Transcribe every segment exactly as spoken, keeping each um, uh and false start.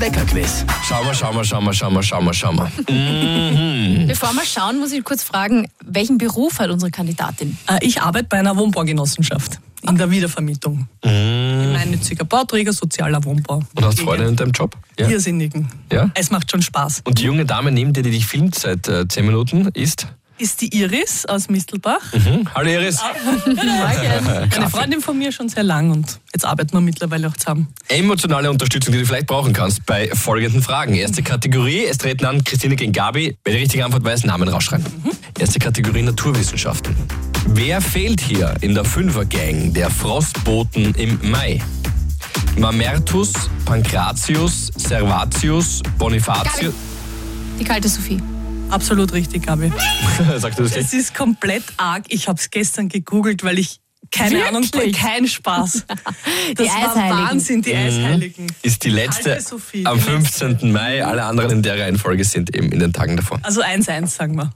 Leckerquiz. Schauen wir, schauen wir, schauen wir, schauen wir, schauen wir, schauen wir. Mhm. Bevor wir schauen, muss ich kurz fragen, welchen Beruf hat unsere Kandidatin? Ich arbeite bei einer Wohnbaugenossenschaft in der Wiedervermietung. Mhm. Gemeinnütziger Bauträger, sozialer Wohnbau. Und hast Freude in deinem Job? Ja. Irrsinnigen. Ja? Es macht schon Spaß. Und die junge Dame neben dir, die dich filmt seit äh, zehn Minuten, ist? Ist die Iris aus Mistelbach. Mhm. Hallo Iris. Eine Freundin von mir schon sehr lang und jetzt arbeiten wir mittlerweile auch zusammen. Emotionale Unterstützung, die du vielleicht brauchen kannst bei folgenden Fragen. Erste Kategorie, es treten an Christine gegen Gabi. Wer die richtige Antwort weiß, Namen rausschreiben. Mhm. Erste Kategorie, Naturwissenschaften. Wer fehlt hier in der Fünfer-Gang der Frostboten im Mai? Mamertus, Pankratius, Servatius, Bonifatius. Die kalte Sophie. Absolut richtig, Gabi. Sagst du das gleich? Es ist komplett arg. Ich habe es gestern gegoogelt, weil ich keine Wirklich? Ahnung, kein Spaß. Die Das war Eisheiligen. Wahnsinn, die Eisheiligen. Ist die letzte Kalte Sophie, am die fünfzehnten Mai. Alle anderen in der Reihenfolge sind eben in den Tagen davor. Also eins eins, sagen wir.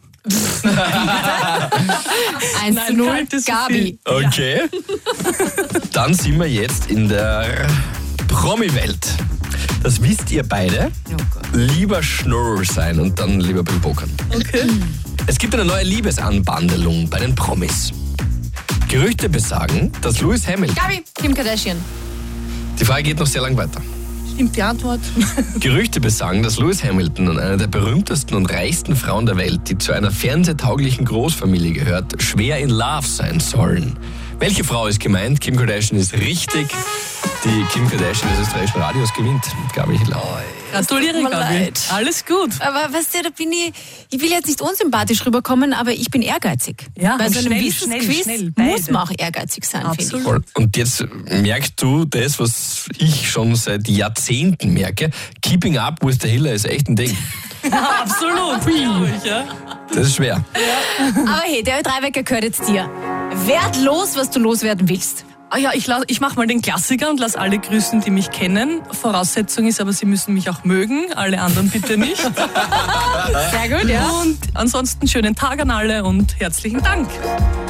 eins zu null, kalte Sophie. Gabi. Okay. Dann sind wir jetzt in der Promi-Welt. Das wisst ihr beide. Oh Gott. Lieber Schnurr sein und dann lieber beim Pokern. Okay. Es gibt eine neue Liebesanbandelung bei den Promis. Gerüchte besagen, dass Lewis Hamilton... Gabi, Kim Kardashian. Die Frage geht noch sehr lang weiter. Stimmt die Antwort? Gerüchte besagen, dass Lewis Hamilton, eine der berühmtesten und reichsten Frauen der Welt, die zu einer fernsehtauglichen Großfamilie gehört, schwer in Love sein sollen. Welche Frau ist gemeint? Kim Kardashian ist richtig. Die Kim Kardashian des österreichischen Radios gewinnt. Gabi Hiller. Gratuliere, Tut mir Gabi. leid. Alles gut. Aber weißt du, da bin ich, ich will jetzt nicht unsympathisch rüberkommen, aber ich bin ehrgeizig. Ja, Bei und so einem schnell, Wissensquiz schnell, schnell, beide. muss man auch ehrgeizig sein, finde ich. Absolut. Voll. Und jetzt merkst du das, was ich schon seit Jahrzehnten merke. Keeping up with the Hiller ist echt ein Ding. Absolut. Glaube ich, ja. Das ist schwer. Aber hey, der Ö drei Wecker gehört jetzt dir. Werd los, was du loswerden willst. Ah ja, ich, ich mache mal den Klassiker und lasse alle grüßen, die mich kennen. Voraussetzung ist aber, sie müssen mich auch mögen, alle anderen bitte nicht. Sehr gut, ja. Und ansonsten schönen Tag an alle und herzlichen Dank.